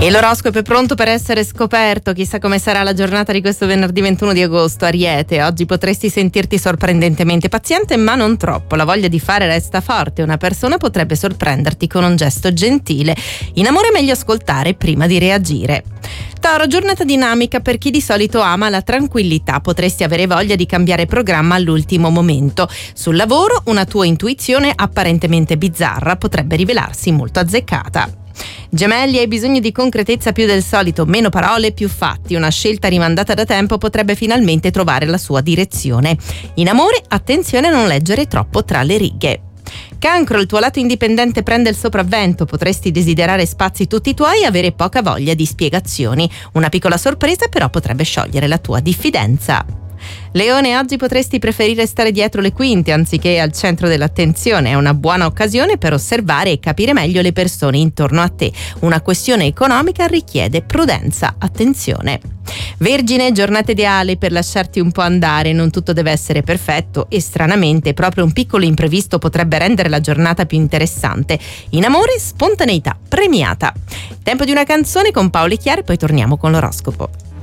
E l'oroscopo è pronto per essere scoperto. Chissà come sarà la giornata di questo venerdì 21 di agosto. Ariete, oggi potresti sentirti sorprendentemente paziente, ma non troppo. La voglia di fare resta forte. Una persona potrebbe sorprenderti con un gesto gentile. In amore è meglio ascoltare prima di reagire. Toro, giornata dinamica per chi di solito ama la tranquillità. Potresti avere voglia di cambiare programma all'ultimo momento. Sul lavoro, una tua intuizione apparentemente bizzarra potrebbe rivelarsi molto azzeccata. Gemelli, hai bisogno di concretezza più del solito, meno parole, più fatti. Una scelta rimandata da tempo potrebbe finalmente trovare la sua direzione. In amore, attenzione a non leggere troppo tra le righe. Cancro, il tuo lato indipendente prende il sopravvento, potresti desiderare spazi tutti tuoi e avere poca voglia di spiegazioni. Una piccola sorpresa però potrebbe sciogliere la tua diffidenza. Leone, oggi potresti preferire stare dietro le quinte anziché al centro dell'attenzione. È una buona occasione per osservare e capire meglio le persone intorno a te. Una questione economica richiede prudenza, attenzione. Vergine, giornata ideale per lasciarti un po' andare, non tutto deve essere perfetto e stranamente proprio un piccolo imprevisto potrebbe rendere la giornata più interessante. In amore, spontaneità premiata. Tempo di una canzone con Paolo e Chiara e poi torniamo con l'oroscopo.